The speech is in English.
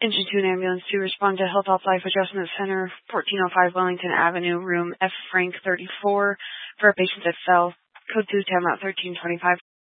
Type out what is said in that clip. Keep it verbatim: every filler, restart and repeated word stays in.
Engine two, an ambulance to respond to Health Health Life Adjustment Center, fourteen oh five Wellington Avenue, room F Frank thirty-four, for a patient that fell. Code two, timeout thirteen twenty-five.